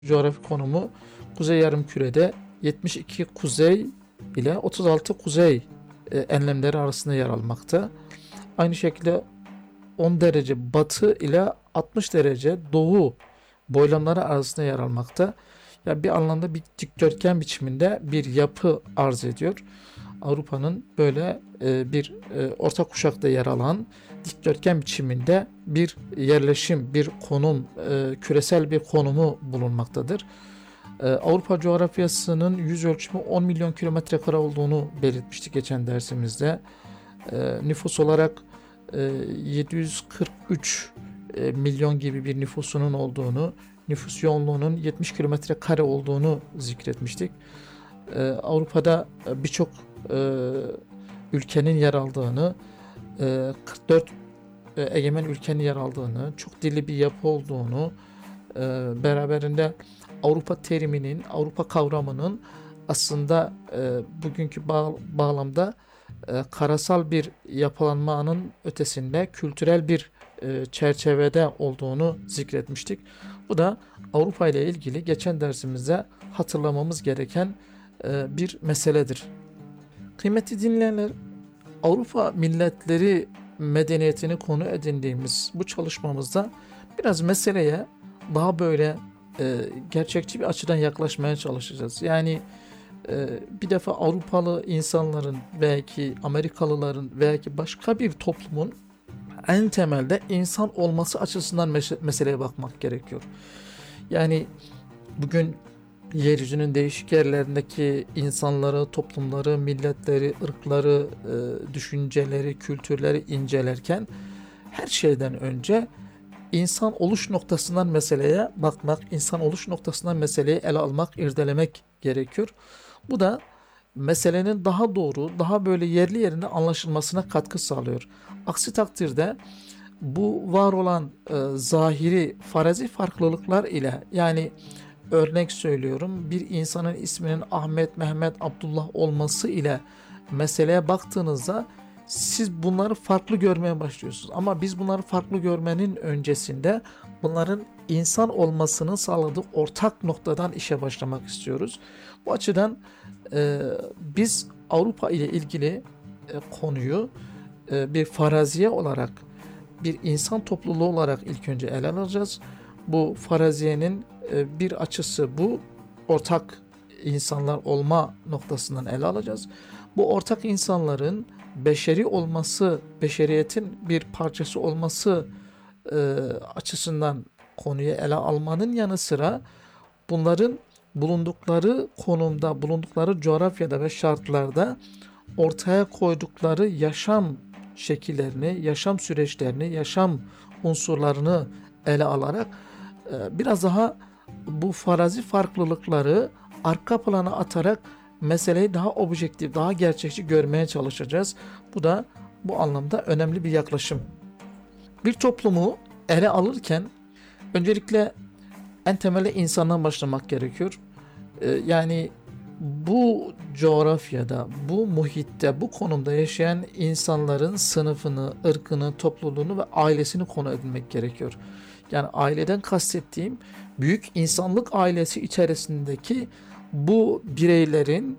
Coğrafi konumu Kuzey Yarımküre'de 72 kuzey ile 36 kuzey enlemleri arasında yer almakta. Aynı şekilde 10 derece batı ile 60 derece doğu boylamları arasında yer almakta. Yani bir anlamda bir dikdörtgen biçiminde bir yapı arz ediyor. Avrupa'nın böyle bir orta kuşakta yer alan dikdörtgen biçiminde bir yerleşim, bir konum, küresel bir konumu bulunmaktadır. Avrupa coğrafyasının yüz ölçümü 10 milyon kilometre kare olduğunu belirtmiştik geçen dersimizde. Nüfus olarak 743 milyon gibi bir nüfusunun olduğunu, nüfus yoğunluğunun 70 kilometre kare olduğunu zikretmiştik. Avrupa'da birçok ülkenin yer aldığını, 44 egemen ülkenin yer aldığını, çok dilli bir yapı olduğunu, beraberinde Avrupa teriminin, Avrupa kavramının aslında bugünkü bağlamda karasal bir yapılanmanın ötesinde kültürel bir çerçevede olduğunu zikretmiştik. Bu da Avrupa ile ilgili geçen dersimizde hatırlamamız gereken bir meseledir. Kıymetli dinleyenler, Avrupa milletleri medeniyetini konu edindiğimiz bu çalışmamızda biraz meseleye daha böyle gerçekçi bir açıdan yaklaşmaya çalışacağız. Yani bir defa Avrupalı insanların veya ki Amerikalıların veya ki başka bir toplumun en temelde insan olması açısından meseleye bakmak gerekiyor. Yani bugün yeryüzünün değişik yerlerindeki insanları, toplumları, milletleri, ırkları, düşünceleri, kültürleri incelerken her şeyden önce insan oluş noktasından meseleye bakmak, insan oluş noktasından meseleyi ele almak, irdelemek gerekiyor. Bu da meselenin daha doğru, daha böyle yerli yerine anlaşılmasına katkı sağlıyor. Aksi takdirde bu var olan zahiri, farazi farklılıklar ile, yani örnek söylüyorum, bir insanın isminin Ahmet, Mehmet, Abdullah olması ile meseleye baktığınızda siz bunları farklı görmeye başlıyorsunuz. Ama biz bunları farklı görmenin öncesinde bunların insan olmasının sağladığı ortak noktadan işe başlamak istiyoruz. Bu açıdan biz Avrupa ile ilgili konuyu bir faraziye olarak, bir insan topluluğu olarak ilk önce ele alacağız. Bu faraziyenin bir açısı bu. Ortak insanlar olma noktasından ele alacağız. Bu ortak insanların beşeri olması, beşeriyetin bir parçası olması açısından konuyu ele almanın yanı sıra bunların bulundukları konumda, bulundukları coğrafyada ve şartlarda ortaya koydukları yaşam şekillerini, yaşam süreçlerini, yaşam unsurlarını ele alarak biraz daha bu farazi farklılıkları arka plana atarak meseleyi daha objektif, daha gerçekçi görmeye çalışacağız. Bu da bu anlamda önemli bir yaklaşım. Bir toplumu ele alırken öncelikle en temelde insandan başlamak gerekiyor. Yani bu coğrafyada, bu muhitte, bu konumda yaşayan insanların sınıfını, ırkını, topluluğunu ve ailesini konu edinmek gerekiyor. Yani aileden kastettiğim büyük insanlık ailesi içerisindeki bu bireylerin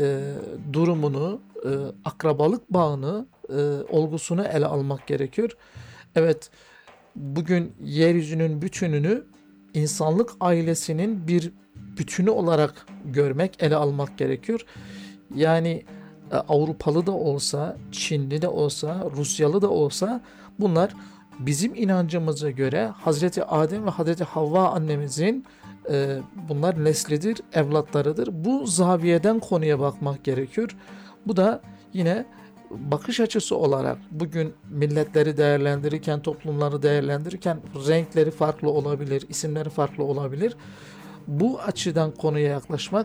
durumunu, akrabalık bağını, olgusunu ele almak gerekiyor. Evet, bugün yeryüzünün bütününü insanlık ailesinin bir bütünü olarak görmek, ele almak gerekiyor. Yani Avrupalı da olsa, Çinli de olsa, Rusyalı da olsa bunlar bizim inancımıza göre Hazreti Adem ve Hazreti Havva annemizin bunlar neslidir, evlatlarıdır. Bu zaviyeden konuya bakmak gerekiyor. Bu da yine bakış açısı olarak bugün milletleri değerlendirirken, toplumları değerlendirirken renkleri farklı olabilir, isimleri farklı olabilir. Bu açıdan konuya yaklaşmak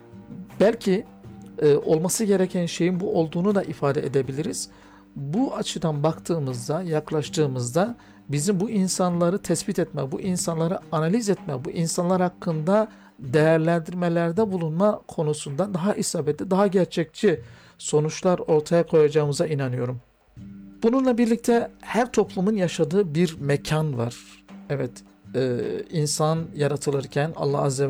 belki olması gereken şeyin bu olduğunu da ifade edebiliriz. Bu açıdan baktığımızda, yaklaştığımızda bizim bu insanları tespit etme, bu insanları analiz etme, bu insanlar hakkında değerlendirmelerde bulunma konusunda daha isabetli, daha gerçekçi sonuçlar ortaya koyacağımıza inanıyorum. Bununla birlikte her toplumun yaşadığı bir mekan var. Evet, insan yaratılırken Allah Azze